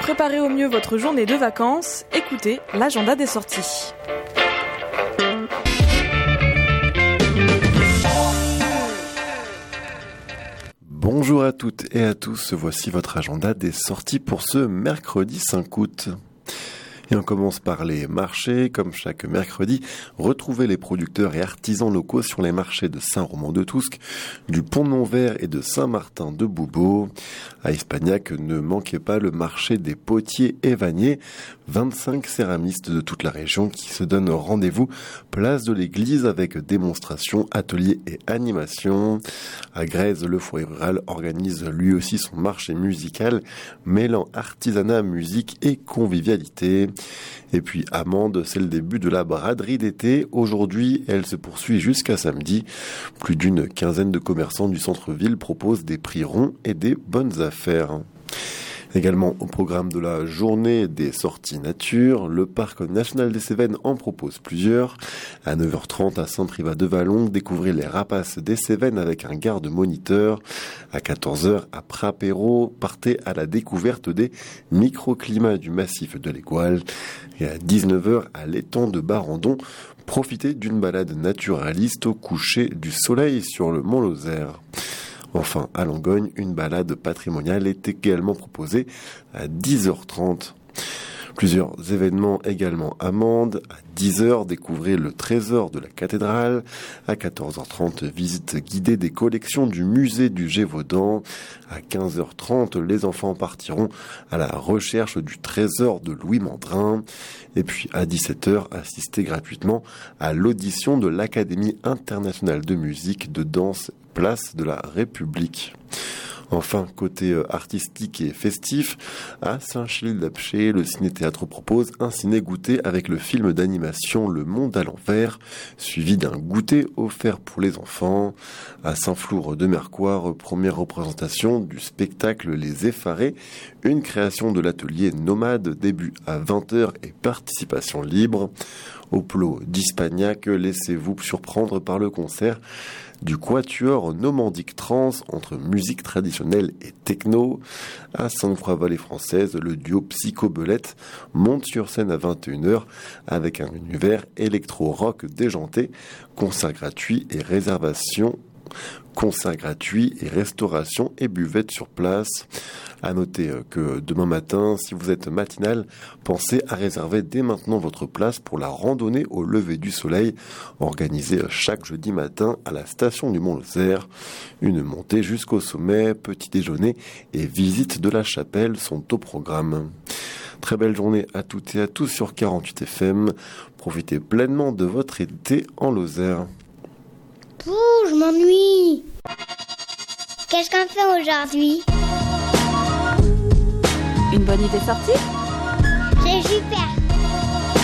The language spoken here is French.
préparer au mieux votre journée de vacances, écoutez l'agenda des sorties. Bonjour à toutes et à tous, voici votre agenda des sorties pour ce mercredi 5 août. Et on commence par les marchés. Comme chaque mercredi, retrouvez les producteurs et artisans locaux sur les marchés de Saint-Romain-de-Tousques, du Pont-de-Montvert et de Saint-Martin-de-Boubeau. À Espagnac, ne manquez pas le marché des potiers et vanniers. 25 céramistes de toute la région qui se donnent rendez-vous place de l'église avec démonstrations, ateliers et animations. À Grèze, le foyer rural organise lui aussi son marché musical, mêlant artisanat, musique et convivialité. Et puis à Mende, c'est le début de la braderie d'été. Aujourd'hui, elle se poursuit jusqu'à samedi. Plus d'une quinzaine de commerçants du centre-ville proposent des prix ronds et des bonnes affaires. Également au programme de la journée des sorties nature, le parc national des Cévennes en propose plusieurs. À 9h30 à Saint-Privat-de-Vallon, découvrez les rapaces des Cévennes avec un garde-moniteur. À 14h à Prapéro, partez à la découverte des microclimats du massif de l'Égoile. Et à 19h à l'étang de Barandon, profitez d'une balade naturaliste au coucher du soleil sur le mont Lozère. Enfin, à Langogne, une balade patrimoniale est également proposée à 10h30. Plusieurs événements également à Mende. À 10h, découvrez le trésor de la cathédrale. À 14h30, visite guidée des collections du musée du Gévaudan. À 15h30, les enfants partiront à la recherche du trésor de Louis Mandrin. Et puis à 17h, assistez gratuitement à l'audition de l'Académie internationale de musique, de danse, place de la République. Enfin, côté artistique et festif, à Saint-Childe-d'Apcher, le Ciné-Théâtre propose un ciné-goûter avec le film d'animation Le Monde à l'envers, suivi d'un goûter offert pour les enfants. À Saint-Flour-de-Mercoire, première représentation du spectacle Les Effarés, une création de l'atelier Nomade, début à 20h et participation libre. Au Plot d'Ispagnac, laissez-vous surprendre par le concert du quatuor Normandique Trans entre musique traditionnelle et techno. À Sainte-Croix-Vallée française, le duo Psycho-Belette monte sur scène à 21h avec un univers électro-rock déjanté. Concert gratuit et restauration et buvette sur place. À noter que demain matin, si vous êtes matinal, pensez à réserver dès maintenant votre place pour la randonnée au lever du soleil, organisée chaque jeudi matin à la station du Mont-Lozère. Une montée jusqu'au sommet, petit déjeuner et visite de la chapelle sont au programme. Très belle journée à toutes et à tous sur 48 FM. Profitez pleinement de votre été en Lozère. Pouh, je m'ennuie. Qu'est-ce qu'on fait aujourd'hui? Une bonne idée sortie? C'est super.